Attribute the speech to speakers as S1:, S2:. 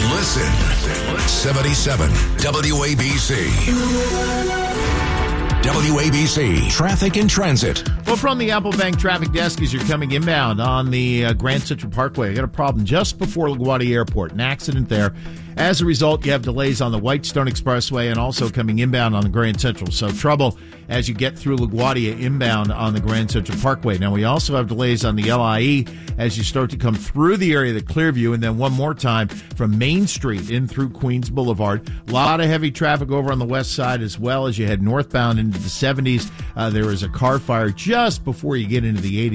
S1: Listen. 77 WABC. WABC Traffic and Transit.
S2: Well, from the Apple Bank traffic desk as you're coming inbound on the Grand Central Parkway, I got a problem just before LaGuardia Airport, an accident there. As a result, you have delays on the Whitestone Expressway and also coming inbound on the Grand Central. So trouble as you get through LaGuardia inbound on the Grand Central Parkway. Now, we also have delays on the LIE as you start to come through the area of the Clearview, and then one more time from Main Street in through Queens Boulevard. A lot of heavy traffic over on the west side as well as you head northbound into the 70s. There is a car fire just before you get into the 80s.